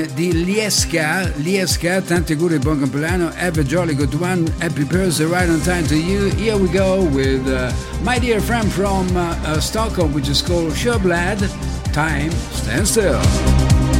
Di Lieska, tanti auguri, buon compleanno, have a jolly good one, happy birthday, right on time to you. Here we go with my dear friend from Stockholm, which is called Sjöblad, Time Stand Still.